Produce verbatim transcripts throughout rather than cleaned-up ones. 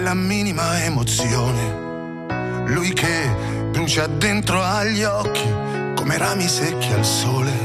La minima emozione, lui che brucia dentro agli occhi come rami secchi al sole.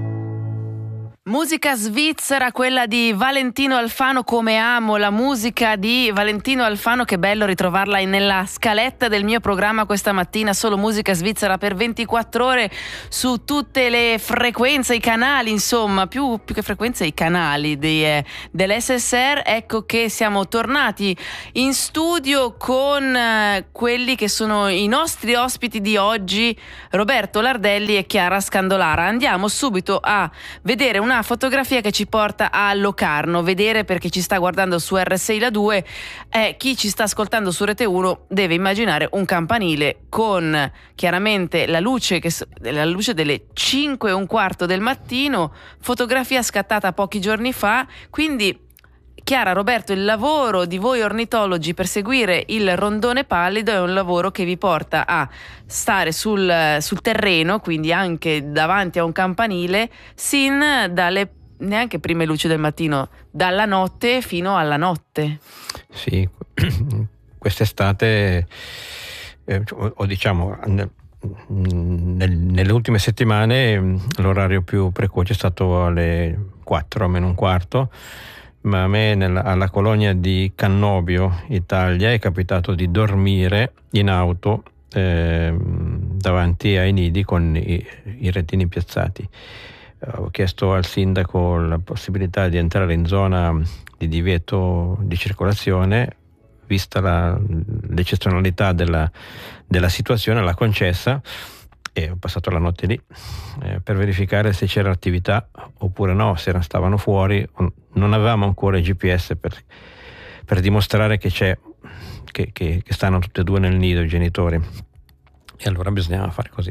Musica svizzera, quella di Valentino Alfano. Come amo la musica di Valentino Alfano, che bello ritrovarla nella scaletta del mio programma questa mattina. Solo musica svizzera per ventiquattro ore su tutte le frequenze, i canali, insomma, più, più che frequenze i canali di, eh, dell'S S R. Ecco che siamo tornati in studio con eh, quelli che sono i nostri ospiti di oggi, Roberto Lardelli e Chiara Scandolara. Andiamo subito a vedere una fotografia che ci porta a Locarno. Vedere, perché ci sta guardando su R sei La due, eh, chi ci sta ascoltando su Rete uno deve immaginare un campanile con chiaramente la luce, che, la luce delle cinque e un quarto del mattino, fotografia scattata pochi giorni fa. Quindi Chiara, Roberto, il lavoro di voi ornitologi per seguire il rondone pallido è un lavoro che vi porta a stare sul, sul terreno, quindi anche davanti a un campanile, sin dalle neanche prime luci del mattino, dalla notte fino alla notte. Sì, quest'estate, eh, o diciamo nel, nel, nelle ultime settimane, l'orario più precoce è stato alle quattro meno un quarto. Ma a me nella, alla colonia di Cannobio, Italia, è capitato di dormire in auto eh, davanti ai nidi con i, i retini piazzati. Ho chiesto al sindaco la possibilità di entrare in zona di divieto di circolazione, vista la, l'eccezionalità della, della situazione, l'ha concessa. E ho passato la notte lì eh, per verificare se c'era attività oppure no, se stavano fuori. Non avevamo ancora il G P S per, per dimostrare che c'è che, che, che stanno tutti e due nel nido i genitori, e allora bisognava fare così.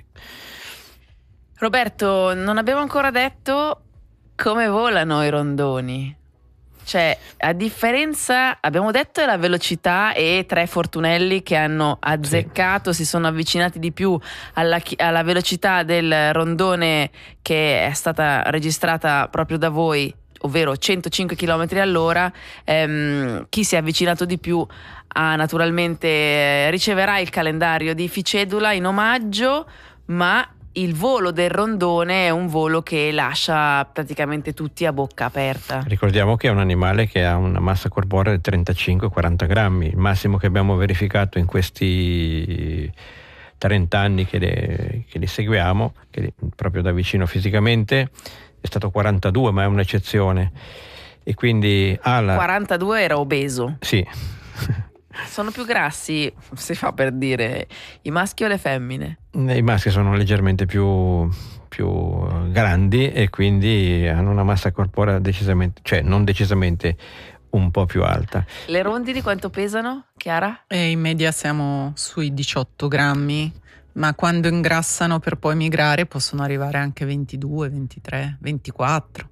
Roberto, non abbiamo ancora detto come volano i rondoni. Cioè, a differenza, abbiamo detto, della velocità e tre fortunelli che hanno azzeccato, sì. Si sono avvicinati di più alla, alla velocità del rondone che è stata registrata proprio da voi, ovvero centocinque chilometri all'ora. Ehm, chi si è avvicinato di più ha naturalmente eh, riceverà il calendario di Ficedula in omaggio, ma il volo del rondone è un volo che lascia praticamente tutti a bocca aperta. Ricordiamo che è un animale che ha una massa corporea di trentacinque quaranta grammi. Il massimo che abbiamo verificato in questi trenta anni che, le, che li seguiamo, che li, proprio da vicino fisicamente, è stato quarantadue, ma è un'eccezione. E quindi ha la... quarantadue era obeso. Sì. Sono più grassi, si fa per dire, i maschi o le femmine? I maschi sono leggermente più, più grandi e quindi hanno una massa corporea decisamente, cioè non decisamente, un po' più alta. Le rondini quanto pesano, Chiara? E in media siamo sui diciotto grammi, ma quando ingrassano per poi migrare possono arrivare anche ventidue, ventitré, ventiquattro.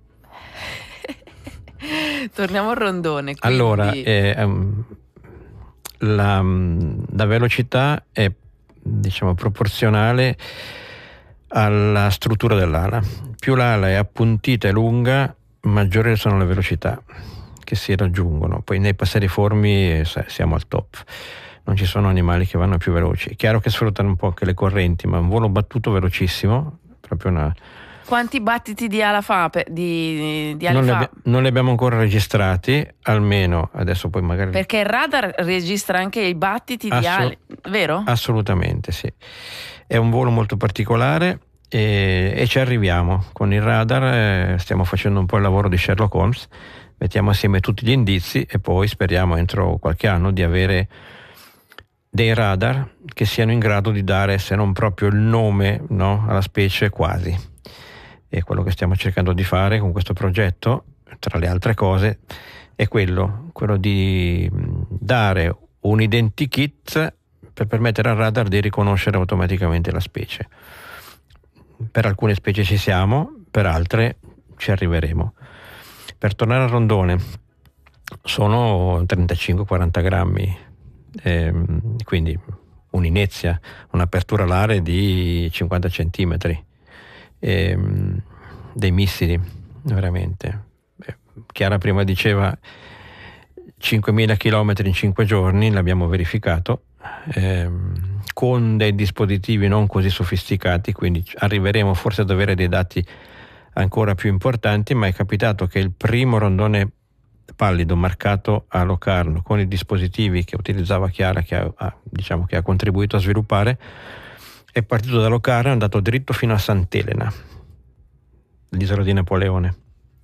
Torniamo al rondone. Quindi... Allora, eh, um, La, la velocità è, diciamo, proporzionale alla struttura dell'ala. Più l'ala è appuntita e lunga, maggiori sono le velocità che si raggiungono. Poi nei passeriformi siamo al top, non ci sono animali che vanno più veloci. È chiaro che sfruttano un po' anche le correnti, ma un volo battuto velocissimo, proprio una... Quanti battiti di ala fa? Di, di ali non, fa? li abbi- non li abbiamo ancora registrati, almeno adesso poi magari... Perché il radar registra anche i battiti Assu- di ali, vero? Assolutamente sì. È un volo molto particolare e, e ci arriviamo. Con il radar eh, stiamo facendo un po' il lavoro di Sherlock Holmes, mettiamo assieme tutti gli indizi e poi speriamo entro qualche anno di avere dei radar che siano in grado di dare, se non proprio il nome, no, alla specie, quasi. E quello che stiamo cercando di fare con questo progetto, tra le altre cose, è quello, quello di dare un identikit per permettere al radar di riconoscere automaticamente la specie. Per alcune specie ci siamo, per altre ci arriveremo. Per tornare al rondone, sono trentacinque quaranta grammi, ehm, quindi un'inezia, un'apertura alare di cinquanta centimetri. E, dei missili, veramente. Chiara prima diceva cinquemila chilometri in cinque giorni, l'abbiamo verificato, ehm, con dei dispositivi non così sofisticati, quindi arriveremo forse ad avere dei dati ancora più importanti, ma è capitato che il primo rondone pallido marcato a Locarno con i dispositivi che utilizzava Chiara, che ha, diciamo, che ha contribuito a sviluppare, è partito da Locarno e è andato dritto fino a Sant'Elena, l'isola di Napoleone.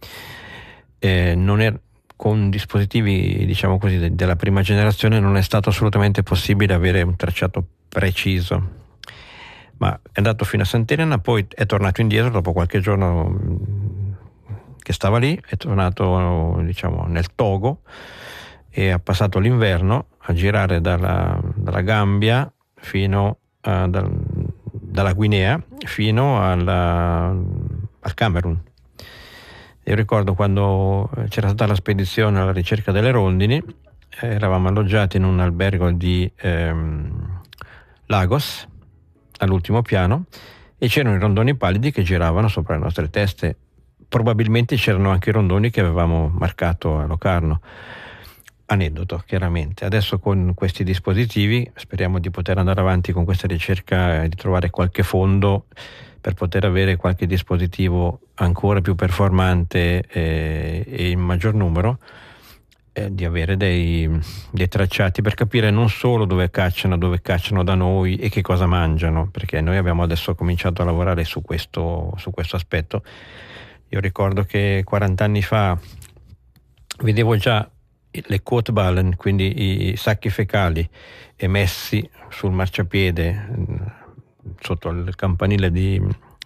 Eh, non è, con dispositivi, diciamo così, de- della prima generazione non è stato assolutamente possibile avere un tracciato preciso, ma è andato fino a Sant'Elena, poi è tornato indietro dopo qualche giorno mh, che stava lì, è tornato, diciamo, nel Togo e ha passato l'inverno a girare dalla, dalla Gambia fino a, dal, dalla Guinea fino alla, al Camerun. Io ricordo quando c'era stata la spedizione alla ricerca delle rondini, eh, eravamo alloggiati in un albergo di ehm, Lagos, all'ultimo piano, e c'erano i rondoni pallidi che giravano sopra le nostre teste. Probabilmente c'erano anche i rondoni che avevamo marcato a Locarno. Aneddoto, chiaramente. Adesso con questi dispositivi speriamo di poter andare avanti con questa ricerca e di trovare qualche fondo per poter avere qualche dispositivo ancora più performante e, e in maggior numero, eh, di avere dei, dei tracciati per capire non solo dove cacciano, dove cacciano da noi e che cosa mangiano, perché noi abbiamo adesso cominciato a lavorare su questo, su questo aspetto. Io ricordo che quaranta anni fa vedevo già le Kotballen, quindi i sacchi fecali emessi sul marciapiede sotto il campanile di,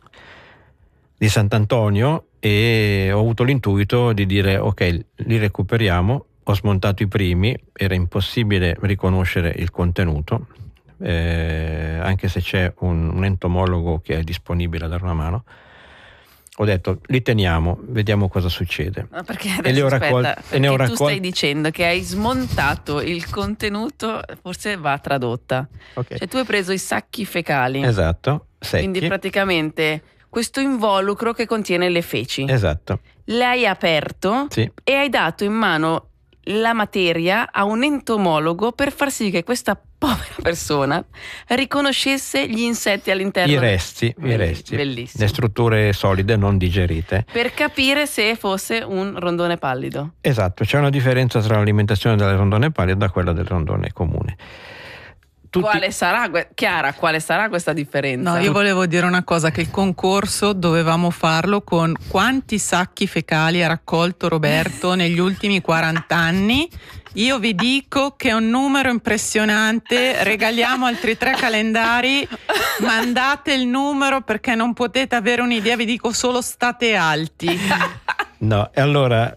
di Sant'Antonio, e ho avuto l'intuito di dire ok, li recuperiamo. Ho smontato i primi, era impossibile riconoscere il contenuto, eh, anche se c'è un, un entomologo che è disponibile a dare una mano. Ho detto li teniamo, vediamo cosa succede. No, perché adesso, e li ho aspetta, raccol- perché e ne ho tu raccol- stai dicendo che hai smontato il contenuto, forse va tradotta. Okay. Cioè tu hai preso i sacchi fecali. Esatto, secchi. Quindi praticamente questo involucro che contiene le feci. Esatto. L'hai aperto, sì, e hai dato in mano la materia a un entomologo per far sì che questa povera persona riconoscesse gli insetti all'interno. I resti, Belli, i resti, bellissimo. le strutture solide non digerite. Per capire se fosse un rondone pallido. Esatto, c'è una differenza tra l'alimentazione del rondone pallido da quella del rondone comune. Tutti... Quale sarà, Chiara, quale sarà questa differenza? No, io volevo dire una cosa, che il concorso dovevamo farlo con quanti sacchi fecali ha raccolto Roberto negli ultimi quaranta anni. Io vi dico che è un numero impressionante, regaliamo altri tre calendari, mandate il numero perché non potete avere un'idea, vi dico solo state alti. No, e allora...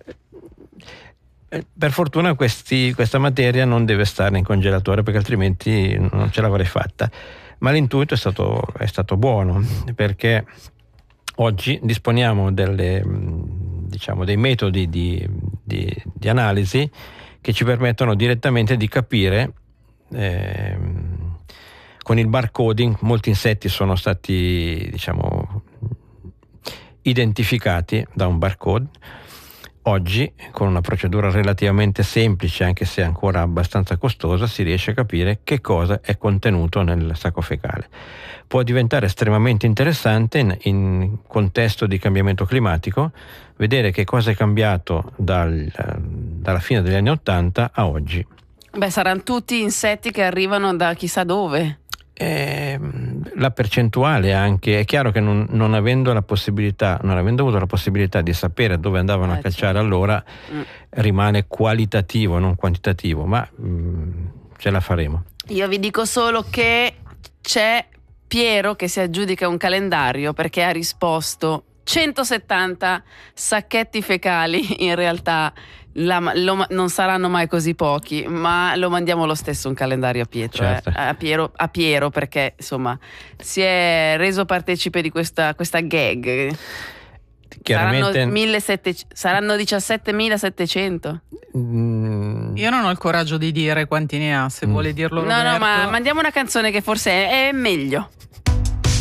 Per fortuna questi, questa materia non deve stare in congelatore, perché altrimenti non ce l'avrei fatta. Ma l'intuito è stato, è stato buono, perché oggi disponiamo delle, diciamo, dei metodi di, di, di analisi che ci permettono direttamente di capire, eh, con il barcoding, molti insetti sono stati, diciamo, identificati da un barcode. Oggi, con una procedura relativamente semplice, anche se ancora abbastanza costosa, si riesce a capire che cosa è contenuto nel sacco fecale. Può diventare estremamente interessante in, in contesto di cambiamento climatico vedere che cosa è cambiato dal, dalla fine degli anni Ottanta a oggi. Beh, saranno tutti insetti che arrivano da chissà dove. Eh, la percentuale anche, è chiaro che non, non avendo la possibilità, non avendo avuto la possibilità di sapere dove andavano eh, a cacciare, certo. allora mm. rimane qualitativo, non quantitativo, ma mm, ce la faremo. Io vi dico solo che c'è Piero che si aggiudica un calendario perché ha risposto centosettanta sacchetti fecali. In realtà la, lo, non saranno mai così pochi, ma lo mandiamo lo stesso un calendario a Pietro, certo. eh, a, Piero, a Piero perché insomma si è reso partecipe di questa, questa gag. Saranno, millesettecento, saranno diciassettemilasettecento. Mm. Io non ho il coraggio di dire quanti ne ha, se mm. vuole dirlo no Roberto. No, ma mandiamo una canzone che forse è, è meglio.